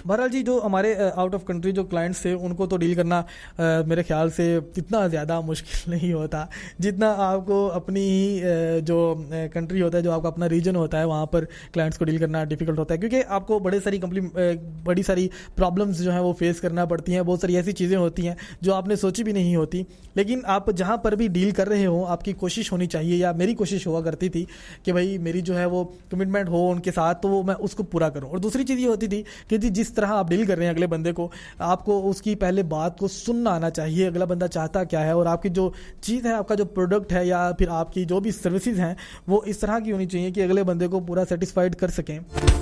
बहरहाल जी, जो हमारे आउट ऑफ कंट्री जो क्लाइंट्स थे उनको तो डील करना मेरे ख्याल से इतना ज़्यादा मुश्किल नहीं होता जितना आपको अपनी ही जो कंट्री होता है, जो आपका अपना रीजन होता है, वहाँ पर क्लाइंट्स को डील करना डिफिकल्ट होता है, क्योंकि आपको बड़ी सारी प्रॉब्लम्स जो हैं वो फेस करना पड़ती हैं। बहुत सारी ऐसी चीज़ें होती हैं जो आपने सोची भी नहीं होती, लेकिन आप जहाँ पर भी डील कर रहे हो आपकी कोशिश होनी चाहिए, या मेरी कोशिश हुआ करती थी कि भाई मेरी जो है वो कमिटमेंट हो उनके साथ, तो वो मैं उसको पूरा करूं। और दूसरी चीज़ ये होती थी कि जिस तरह आप डील कर रहे हैं अगले बंदे को, आपको उसकी पहले बात को सुनना आना चाहिए, अगला बंदा चाहता क्या है, और आपकी जो चीज़ है, आपका जो प्रोडक्ट है या फिर आपकी जो भी सर्विसेज हैं वो इस तरह की होनी चाहिए कि अगले बंदे को पूरा सेटिस्फाइड कर सकें।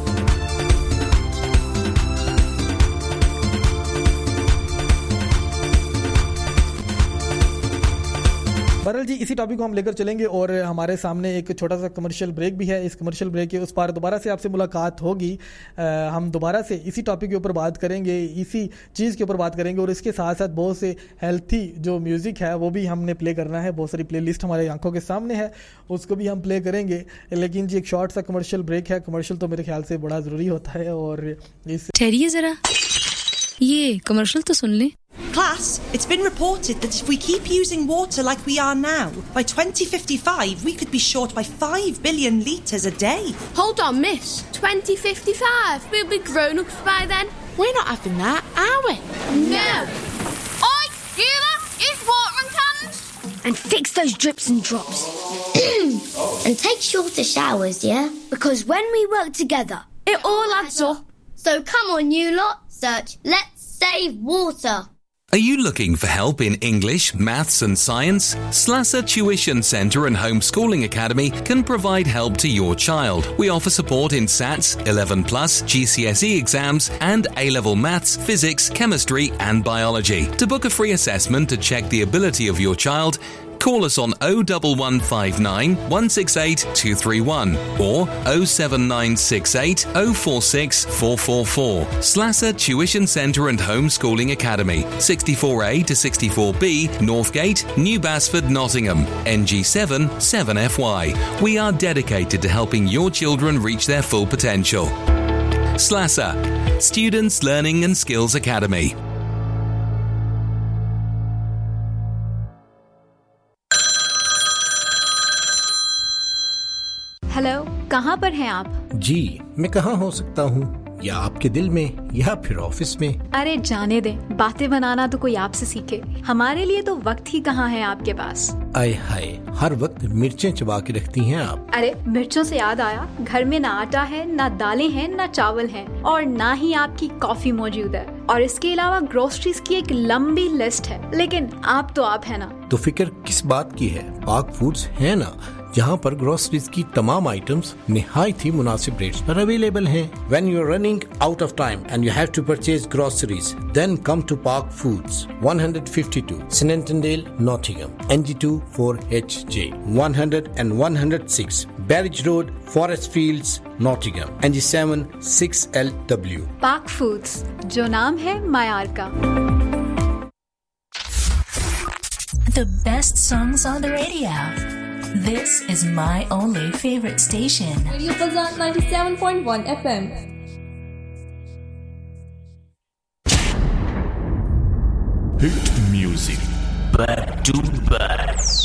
बहरहाल जी, इसी टॉपिक को हम लेकर चलेंगे और हमारे सामने एक छोटा सा कमर्शियल ब्रेक भी है। इस कमर्शियल ब्रेक के उस पार दोबारा से आपसे मुलाकात होगी। हम दोबारा से इसी टॉपिक के ऊपर बात करेंगे, इसी चीज़ के ऊपर बात करेंगे, और इसके साथ साथ बहुत से हेल्थी जो म्यूज़िक है वो भी हमने प्ले करना है। बहुत सारी प्ले लिस्ट हमारे आंखों के सामने है, उसको भी हम प्ले करेंगे। लेकिन जी, एक शॉर्ट सा कमर्शियल ब्रेक है। कमर्शियल तो मेरे ख्याल से बड़ा ज़रूरी होता है। और इस ठहरिए ज़रा, ये कमर्शियल तो सुन लें। Class, it's been reported that if we keep using water like we are now, by 2055 we could be short by 5 billion litres a day. Hold on, miss. 2055? We'll be grown-ups by then. We're not having that, are we? No. Oi, you lot, use watering cans. And fix those drips and drops. And take shorter showers, yeah? Because when we work together, It all adds up. so come on you lot, search Let's Save Water. Are you looking for help in English, maths and science? Slasser Tuition Centre and Homeschooling Academy can provide help to your child. We offer support in SATs, 11+, GCSE exams and A-level maths, physics, chemistry and biology. To book a free assessment to check the ability of your child, call us on 01159 168 231 or 07968 046 444. Slasser Tuition Centre and Homeschooling Academy, 64A to 64B, Northgate, New Basford, Nottingham, NG7 7FY. We are dedicated to helping your children reach their full potential. Slasser, Students Learning and Skills Academy. Hello, कहाँ पर हैं आप? जी, मैं कहाँ हो सकता हूँ, या आपके दिल में या फिर ऑफिस में? अरे जाने दें, बातें बनाना तो कोई आपसे सीखे, हमारे लिए तो वक्त ही कहाँ है आपके पास। आय हाय, हर वक्त मिर्चें चबा के रखती हैं आप। अरे मिर्चों से याद आया, घर में ना आटा है, ना दालें हैं, ना चावल हैं, और ना ही आपकी कॉफी मौजूद है, और इसके अलावा ग्रोसरीज की एक लंबी लिस्ट है। लेकिन आप तो आप है ना। तो फिक्र किस बात की है, पाक फूड्स है ना, जहाँ पर ग्रोसरीज की तमाम आइटम्स निहायत ही मुनासिब रेट्स पर अवेलेबल हैं। When you are running out of time and you have to purchase groceries, then come to Park Foods, 152 Snentondale, Nottingham, NG2 4HJ, 100 and 106 Barrage Road, Forest Fields, Nottingham, NG7 6LW. पाक foods, जो नाम है मायार का। The best songs on the radio. This is my only favorite station. Radio Fazan 97.1 FM. Hit music. Back to back.